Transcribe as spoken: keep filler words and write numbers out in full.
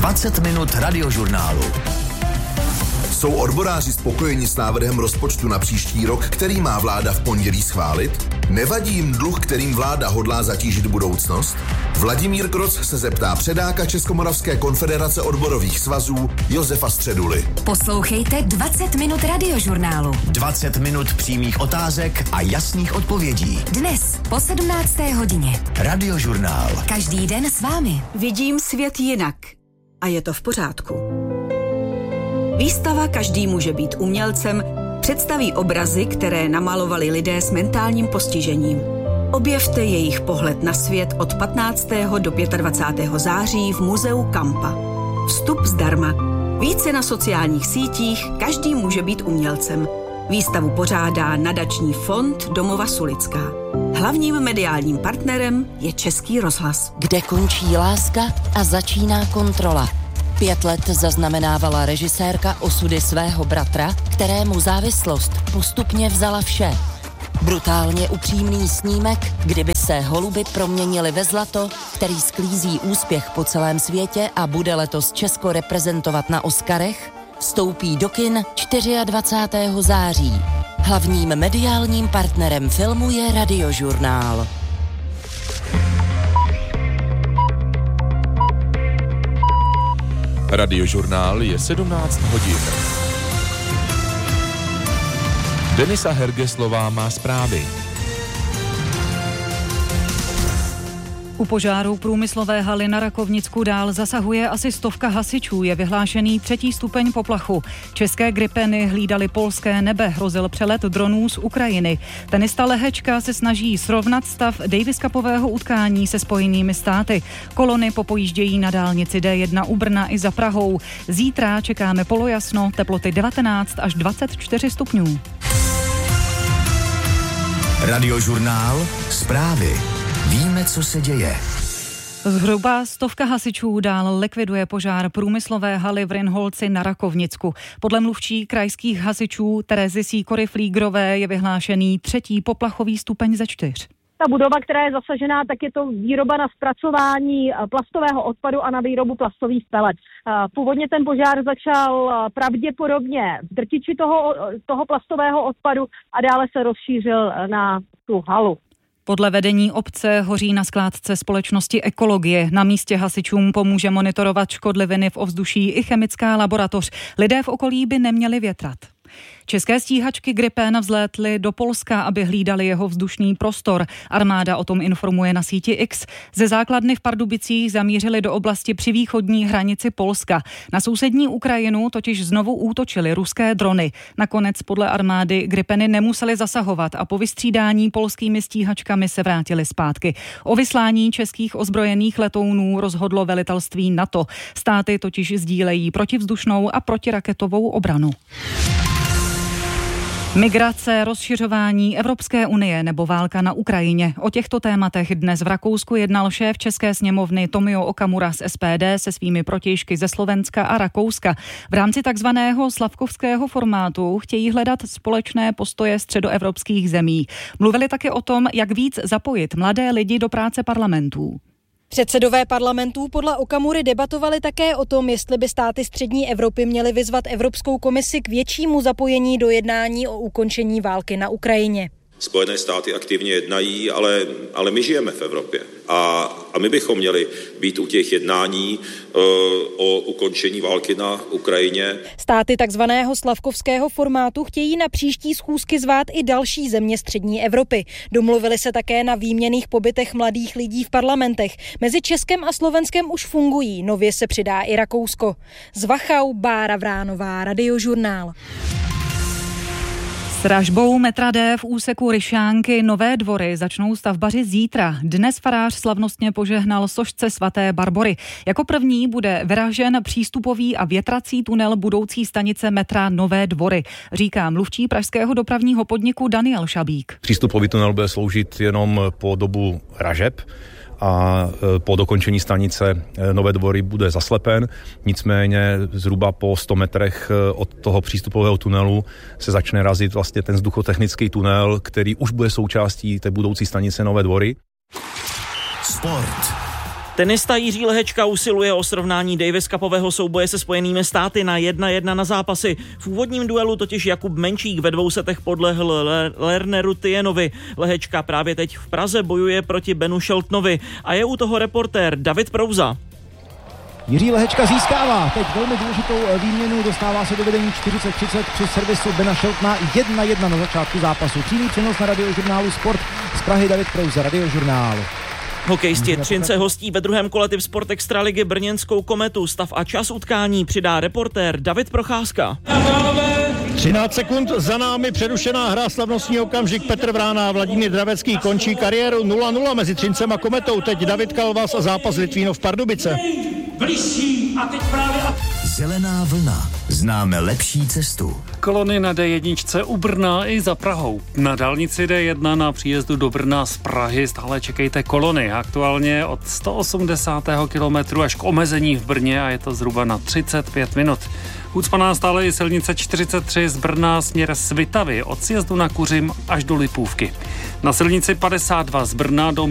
dvacet minut radiožurnálu. Jsou odboráři spokojeni s návrhem rozpočtu na příští rok, který má vláda v pondělí schválit? Nevadí jim dluh, kterým vláda hodlá zatížit budoucnost? Vladimír Kroc se zeptá předáka Českomoravské konfederace odborových svazů Josefa Středuly. Poslouchejte dvacet minut radiožurnálu. dvacet minut přímých otázek a jasných odpovědí. Dnes po sedmnácté hodině. Radiožurnál. Každý den s vámi. Vidím svět jinak. A je to v pořádku. Výstava Každý může být umělcem představí obrazy, které namalovali lidé s mentálním postižením. Objevte jejich pohled na svět od patnáctého do dvacátého pátého září v muzeu Kampa. Vstup zdarma. Více na sociálních sítích Každý může být umělcem. Výstavu pořádá nadační fond Domova Sulická. Hlavním mediálním partnerem je Český rozhlas. Kde končí láska a začíná kontrola. Pět let zaznamenávala režisérka osudy svého bratra, kterému závislost postupně vzala vše. Brutálně upřímný snímek, kdyby se holuby proměnili ve zlato, který sklízí úspěch po celém světě a bude letos Česko reprezentovat na Oscarech, vstoupí do kin dvacátého čtvrtého září. Hlavním mediálním partnerem filmu je Radiožurnál. Radiožurnál je sedmnáct hodin. Denisa Hergeslová má zprávy. U požáru průmyslové haly na Rakovnicku dál zasahuje asi stovka hasičů, je vyhlášený třetí stupeň poplachu. České Gripeny hlídaly polské nebe, hrozil přelet dronů z Ukrajiny. Tenista Lehečka se snaží srovnat stav Davis Cupového utkání se Spojenými státy. Kolony popojíždějí na dálnici D jedna u Brna i za Prahou. Zítra čekáme polojasno, teploty devatenáct až dvacet čtyři stupňů. Radiožurnál. Zprávy. Víme, co se děje. Zhruba stovka hasičů dál likviduje požár průmyslové haly v Rynholci na Rakovnicku. Podle mluvčí krajských hasičů Terezy Sýkory-Flígrové je vyhlášený třetí poplachový stupeň ze čtyř. Ta budova, která je zasažená, tak je to výroba na zpracování plastového odpadu a na výrobu plastových pelet. Původně ten požár začal pravděpodobně v drtiči toho, toho plastového odpadu a dále se rozšířil na tu halu. Podle vedení obce hoří na skládce společnosti Ekologie. Na místě hasičům pomůže monitorovat škodliviny v ovzduší i chemická laboratoř. Lidé v okolí by neměli větrat. České stíhačky Gripen vzlétly do Polska, aby hlídali jeho vzdušný prostor. Armáda o tom informuje na síti X. Ze základny v Pardubicích zamířili do oblasti při východní hranici Polska. Na sousední Ukrajinu totiž znovu útočily ruské drony. Nakonec podle armády Gripeny nemuseli zasahovat a po vystřídání polskými stíhačkami se vrátili zpátky. O vyslání českých ozbrojených letounů rozhodlo velitelství NATO. Státy totiž sdílejí protivzdušnou a protiraketovou obranu. Migrace, rozšiřování Evropské unie nebo válka na Ukrajině. O těchto tématech dnes v Rakousku jednal šéf České sněmovny Tomio Okamura z S P D se svými protějšky ze Slovenska a Rakouska. V rámci takzvaného slavkovského formátu chtějí hledat společné postoje středoevropských zemí. Mluvili také o tom, jak víc zapojit mladé lidi do práce parlamentů. Předsedové parlamentů podle Okamury debatovali také o tom, jestli by státy střední Evropy měly vyzvat Evropskou komisi k většímu zapojení do jednání o ukončení války na Ukrajině. Spojené státy aktivně jednají, ale, ale my žijeme v Evropě a, a my bychom měli být u těch jednání uh, o ukončení války na Ukrajině. Státy takzvaného slavkovského formátu chtějí na příští schůzky zvát i další země střední Evropy. Domluvili se také na výměnných pobytech mladých lidí v parlamentech. Mezi Českem a Slovenskem už fungují, nově se přidá i Rakousko. Z Wachau, Bára Vránová, Radiožurnál. S dražbou metra D v úseku Ryšánky Nové Dvory začnou stavbaři zítra. Dnes farář slavnostně požehnal sošce svaté Barbory. Jako první bude vyražen přístupový a větrací tunel budoucí stanice metra Nové Dvory, říká mluvčí pražského dopravního podniku Daniel Šabík. Přístupový tunel bude sloužit jenom po dobu ražeb a po dokončení stanice Nové Dvory bude zaslepen. Nicméně zhruba po sto metrech od toho přístupového tunelu se začne razit vlastně ten vzduchotechnický tunel, který už bude součástí té budoucí stanice Nové Dvory. Sport. Tenista Jiří Lehečka usiluje o srovnání Davis Cupového souboje se Spojenými státy na jedna jedna na zápasy. V úvodním duelu totiž Jakub Menčík ve dvou setech podlehl Lerneru Tyjenovi. Lehečka právě teď v Praze bojuje proti Benu Sheltonovi a je u toho reportér David Prouza. Jiří Lehečka získává teď velmi důležitou výměnu, dostává se do vedení čtyřicet třicet při servisu Bena Sheltona jedna jedna na začátku zápasu. Přímý přenos na Radiožurnálu Sport z Prahy, David Prouza, Radiožurnálu. Hokejisti Třince hostí ve druhém kole Typ Sport Extraligy brněnskou Kometu. Stav a čas utkání přidá reportér David Procházka. třináct sekund za námi, přerušená hra, slavnostní okamžik. Petr Vrána a Vladimír Dravecký končí kariéru nula nula mezi Třincem a Kometou. Teď David Kalvas a zápas Litvínov Pardubice. A teď právě... Zelená vlna. Známe lepší cestu. Kolony na dé jedna u Brna i za Prahou. Na dálnici dé jedna na příjezdu do Brna z Prahy stále čekejte kolony. Aktuálně od sto osmdesátého kilometru až k omezení v Brně a je to zhruba na třicet pět minut. Ucpaná stále i silnice čtyřicet tři z Brna směr Svitavy od sjezdu na Kuřim až do Lipůvky. Na silnici padesát dva z Brna do